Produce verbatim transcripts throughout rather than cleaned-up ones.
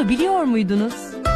Bunu biliyor muydunuz?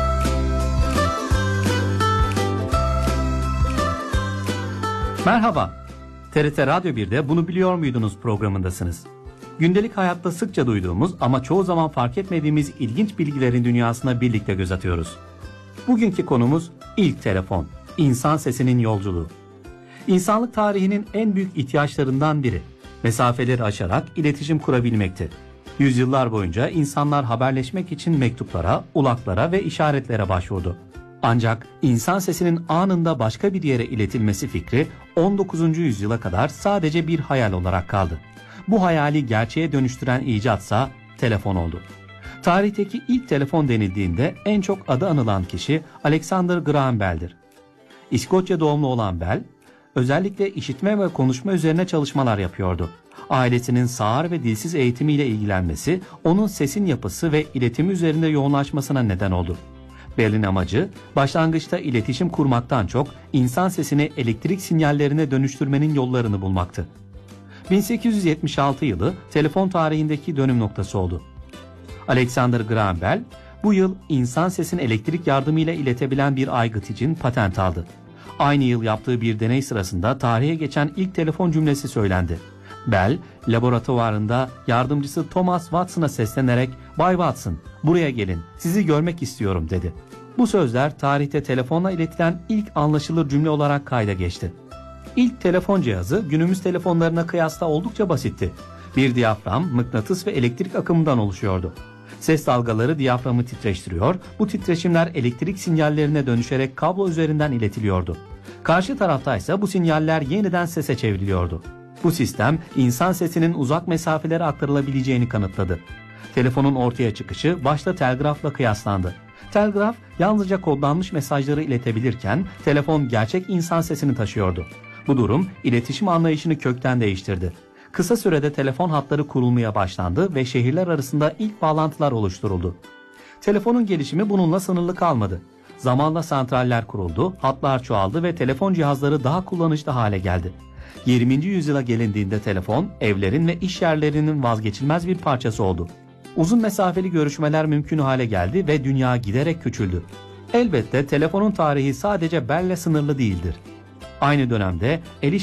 Merhaba, T R T Radyo bir'de Bunu Biliyor Muydunuz programındasınız. Gündelik hayatta sıkça duyduğumuz ama çoğu zaman fark etmediğimiz ilginç bilgilerin dünyasına birlikte göz atıyoruz. Bugünkü konumuz ilk telefon, insan sesinin yolculuğu. İnsanlık tarihinin en büyük ihtiyaçlarından biri, mesafeleri aşarak iletişim kurabilmekti. Yüzyıllar boyunca insanlar haberleşmek için mektuplara, ulaklara ve işaretlere başvurdu. Ancak insan sesinin anında başka bir yere iletilmesi fikri on dokuzuncu yüzyıla kadar sadece bir hayal olarak kaldı. Bu hayali gerçeğe dönüştüren icatsa telefon oldu. Tarihteki ilk telefon denildiğinde en çok adı anılan kişi Alexander Graham Bell'dir. İskoçya doğumlu olan Bell, özellikle işitme ve konuşma üzerine çalışmalar yapıyordu. Ailesinin sağır ve dilsiz eğitimiyle ilgilenmesi, onun sesin yapısı ve iletimi üzerinde yoğunlaşmasına neden oldu. Bell'in amacı, başlangıçta iletişim kurmaktan çok insan sesini elektrik sinyallerine dönüştürmenin yollarını bulmaktı. bin sekiz yüz yetmiş altı yılı telefon tarihindeki dönüm noktası oldu. Alexander Graham Bell, bu yıl insan sesini elektrik yardımıyla iletebilen bir aygıt için patent aldı. Aynı yıl yaptığı bir deney sırasında tarihe geçen ilk telefon cümlesi söylendi. Bell, laboratuvarında yardımcısı Thomas Watson'a seslenerek "Bay Watson, buraya gelin, sizi görmek istiyorum" dedi. Bu sözler tarihte telefonla iletilen ilk anlaşılır cümle olarak kayda geçti. İlk telefon cihazı günümüz telefonlarına kıyasla oldukça basitti. Bir diyafram, mıknatıs ve elektrik akımından oluşuyordu. Ses dalgaları diyaframı titreştiriyor, bu titreşimler elektrik sinyallerine dönüşerek kablo üzerinden iletiliyordu. Karşı taraftaysa bu sinyaller yeniden sese çevriliyordu. Bu sistem insan sesinin uzak mesafelere aktarılabileceğini kanıtladı. Telefonun ortaya çıkışı başta telgrafla kıyaslandı. Telgraf yalnızca kodlanmış mesajları iletebilirken telefon gerçek insan sesini taşıyordu. Bu durum iletişim anlayışını kökten değiştirdi. Kısa sürede telefon hatları kurulmaya başlandı ve şehirler arasında ilk bağlantılar oluşturuldu. Telefonun gelişimi bununla sınırlı kalmadı. Zamanla santraller kuruldu, hatlar çoğaldı ve telefon cihazları daha kullanışlı hale geldi. yirminci yüzyıla gelindiğinde telefon, evlerin ve iş yerlerinin vazgeçilmez bir parçası oldu. Uzun mesafeli görüşmeler mümkün hale geldi ve dünya giderek küçüldü. Elbette telefonun tarihi sadece Bell'le sınırlı değildir. Aynı dönemde el